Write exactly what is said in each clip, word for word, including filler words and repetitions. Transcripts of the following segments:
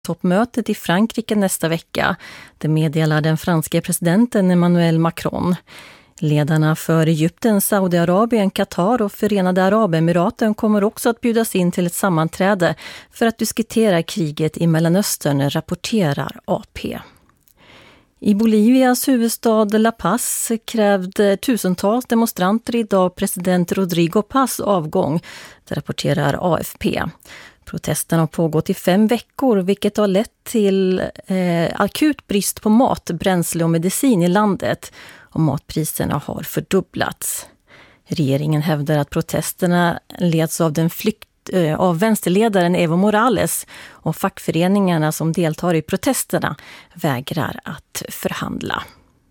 toppmötet i Frankrike nästa vecka. Det meddelar den franska presidenten Emmanuel Macron. Ledarna för Egypten, Saudiarabien, Qatar och Förenade Arabemiraten kommer också att bjudas in till ett sammanträde för att diskutera kriget i Mellanöstern, rapporterar A P. I Bolivias huvudstad La Paz krävde tusentals demonstranter idag president Rodrigo Paz avgång, det rapporterar A F P. Protesten har pågått i fem veckor, vilket har lett till eh, akut brist på mat, bränsle och medicin i landet, och matpriserna har fördubblats. Regeringen hävdar att protesterna leds av den flykt eh, av vänsterledaren Evo Morales, och fackföreningarna som deltar i protesterna vägrar att förhandla.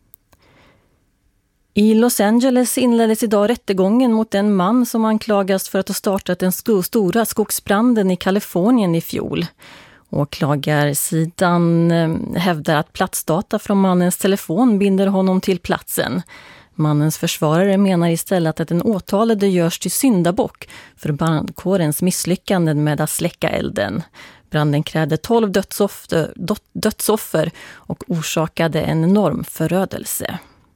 I Los Angeles inleddes idag rättegången mot en man som anklagas för att ha startat den stora skogsbranden i Kalifornien i fjol. Åklagarsidan hävdar att platsdata från mannens telefon binder honom till platsen. Mannens försvarare menar istället att den åtalade görs till syndabock för brandkårens misslyckanden med att släcka elden. Branden krävde tolv dödsoffer, dödsoffer och orsakade en enorm förödelse.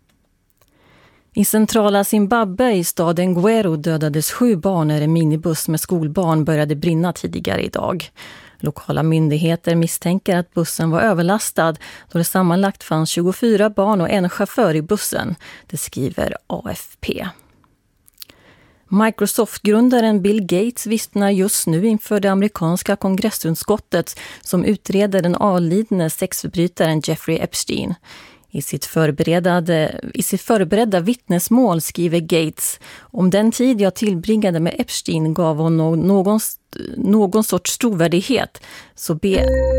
I centrala Zimbabwe i staden Gweru dödades sju barn när en minibuss med skolbarn började brinna tidigare idag. Lokala myndigheter misstänker att bussen var överlastad då det sammanlagt fanns tjugofyra barn och en chaufför i bussen, det skriver A F P. Microsoft-grundaren Bill Gates vittnar just nu inför det amerikanska kongressutskottet som utreder den avlidne sexförbrytaren Jeffrey Epstein. I sitt, förberedade, I sitt förberedda vittnesmål skriver Gates: om den tid jag tillbringade med Epstein gav honom någon, någon sorts trovärdighet, så be...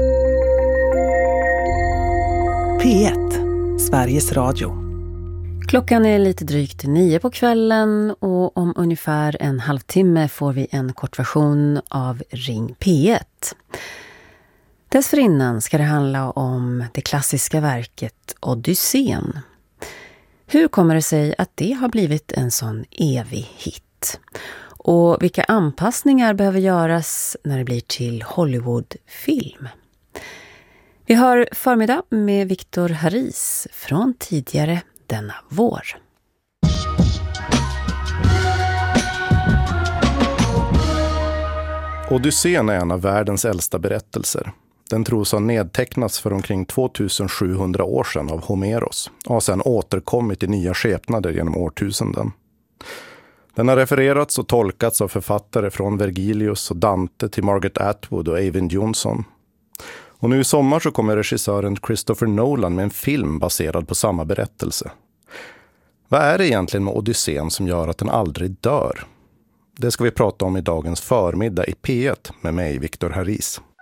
P ett, Sveriges Radio. Klockan är lite drygt nio på kvällen och om ungefär en halvtimme får vi en kortversion av Ring P ett. Dessförinnan ska det handla om det klassiska verket Odysseen. Hur kommer det sig att det har blivit en sån evig hit? Och vilka anpassningar behöver göras när det blir till Hollywoodfilm? Vi har förmiddag med Victor Haris från tidigare denna vår. Odysseen är en av världens äldsta berättelser. Den tros ha nedtecknats för omkring tvåtusensjuhundra år sedan av Homeros och har sedan återkommit i nya skepnader genom årtusenden. Den har refererats och tolkats av författare från Vergilius och Dante till Margaret Atwood och Eyvind Johnson. Och nu i sommar så kommer regissören Christopher Nolan med en film baserad på samma berättelse. Vad är det egentligen med Odysseen som gör att den aldrig dör? Det ska vi prata om i dagens förmiddag i P ett med mig, Victor Haris.